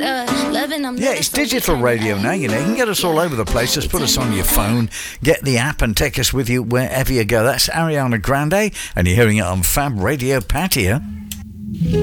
Yeah, it's digital radio now, you know. You can get us all over the place. Just put us on your phone, get the app and take us with you wherever you go. That's Ariana Grande, and you're hearing it on Fab Radio Patio.